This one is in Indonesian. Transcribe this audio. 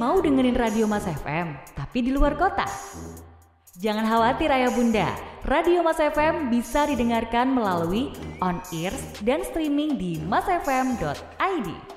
Mau dengerin Radio Mas FM, tapi di luar kota? Jangan khawatir ayah bunda, Radio Mas FM bisa didengarkan melalui on-ears dan streaming di masfm.id.